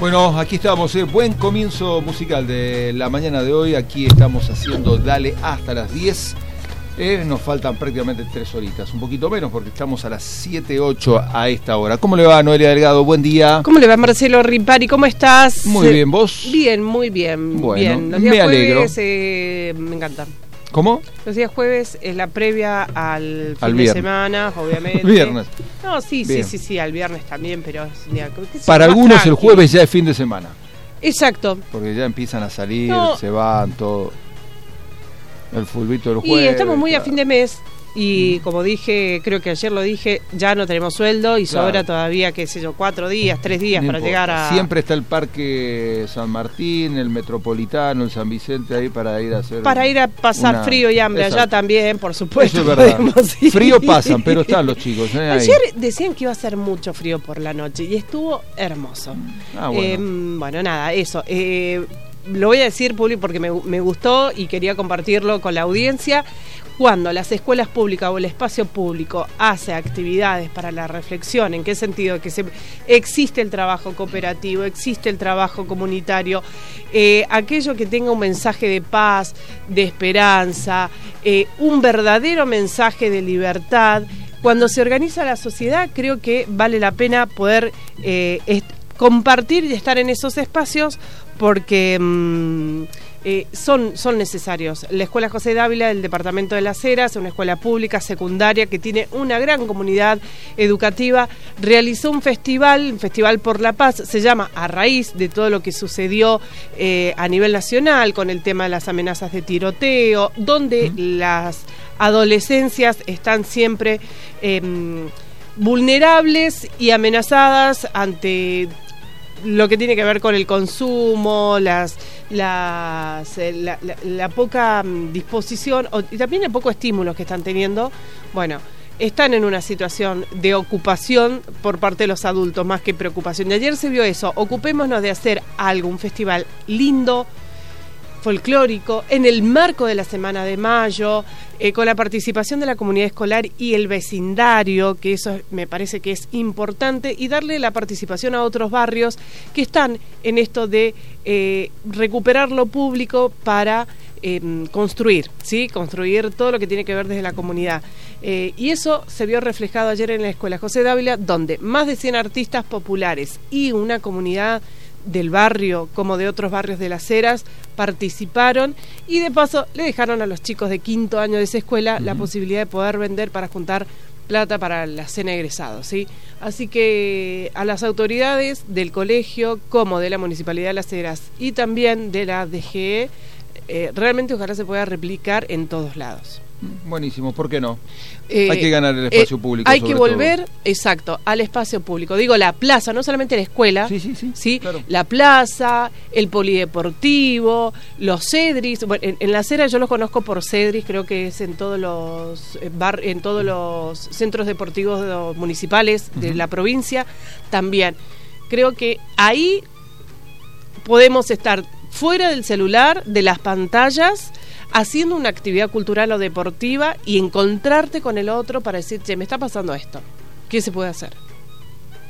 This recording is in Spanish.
Bueno, aquí estamos, buen comienzo musical de la mañana de hoy. Aquí estamos haciendo Dale hasta las 10. Nos faltan prácticamente 3 horitas, un poquito menos porque estamos a las 7:08 a esta hora. ¿Cómo le va, Noelia Delgado? Buen día. ¿Cómo le va, Marcelo Ripari? ¿Cómo estás? Muy bien, ¿vos? Bien, muy bien. Bueno, bien. Los días me alegro. Jueves, me encantan. ¿Cómo? Los días jueves es la previa al fin de semana, obviamente. Viernes. No, sí, al viernes también, pero es un día, para algunos el jueves ya es fin de semana. Exacto. Porque ya empiezan a salir, se van, todo. El fulbito del jueves. Y estamos muy a fin de mes. Y como dije, creo que ayer lo dije, ya no tenemos sueldo y sobra todavía, qué sé yo, 4 días, 3 días para llegar a... Siempre está el Parque San Martín, el Metropolitano, el San Vicente ahí para ir a hacer... Para ir a pasar frío y hambre. Exacto. Allá también, por supuesto. Eso es verdad. Frío pasan, pero están los chicos. Ayer decían que iba a hacer mucho frío por la noche y estuvo hermoso. Bueno, nada, eso. Lo voy a decir, Publi, porque me gustó y quería compartirlo con la audiencia. Cuando las escuelas públicas o el espacio público hace actividades para la reflexión, ¿en qué sentido? Que existe el trabajo cooperativo, existe el trabajo comunitario, aquello que tenga un mensaje de paz, de esperanza, un verdadero mensaje de libertad. Cuando se organiza la sociedad, creo que vale la pena poder compartir y estar en esos espacios porque... son necesarios. La Escuela José Dávila del Departamento de Las Heras, una escuela pública secundaria que tiene una gran comunidad educativa, realizó un festival por la paz, se llama A Raíz de todo lo que sucedió a nivel nacional con el tema de las amenazas de tiroteo, donde las adolescencias están siempre vulnerables y amenazadas ante lo que tiene que ver con el consumo, la poca disposición y también el poco estímulo que están teniendo. Bueno, están en una situación de ocupación por parte de los adultos más que preocupación. Y ayer se vio eso, ocupémonos de hacer algo, un festival lindo, folclórico, en el marco de la Semana de Mayo, con la participación de la comunidad escolar y el vecindario, que eso me parece que es importante, y darle la participación a otros barrios que están en esto de recuperar lo público para construir, ¿sí? Construir todo lo que tiene que ver desde la comunidad. Y eso se vio reflejado ayer en la Escuela José Dávila, donde más de 100 artistas populares y una comunidad del barrio como de otros barrios de Las Heras participaron y de paso le dejaron a los chicos de 5º año de esa escuela la posibilidad de poder vender para juntar plata para la cena de egresados, ¿sí? Así que a las autoridades del colegio como de la Municipalidad de Las Heras y también de la DGE, realmente ojalá se pueda replicar en todos lados. Buenísimo, ¿por qué no? Hay que ganar el espacio público. Hay que volver, exacto, al espacio público. Digo, la plaza, no solamente la escuela, ¿sí? Claro. La plaza, el polideportivo, los Cedris. Bueno, en Las Heras yo los conozco por Cedris, creo que es en todos los centros deportivos municipales de la provincia también. Creo que ahí podemos estar fuera del celular, de las pantallas, haciendo una actividad cultural o deportiva y encontrarte con el otro para decir, che, me está pasando esto, ¿qué se puede hacer?